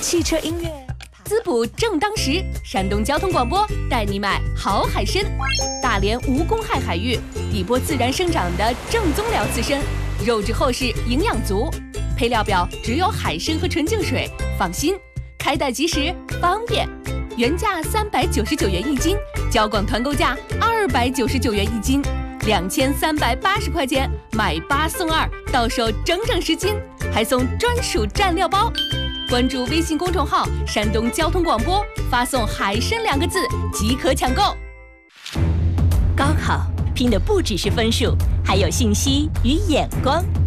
汽车音乐， 滋补正当时。山东交通广播带你买好海参，大连无公害海域，底波自然生长的正宗辽刺参，肉质厚实，营养足。配料表只有海参和纯净水，放心，开袋即食，方便。原价399元一斤，交广团购价299元一斤，2380块钱买8送2，到手整整10斤，还送专属蘸料包。关注微信公众号“山东交通广播”，发送“海参”2个字即可抢购。 高考拼的不只是分数，还有信息与眼光。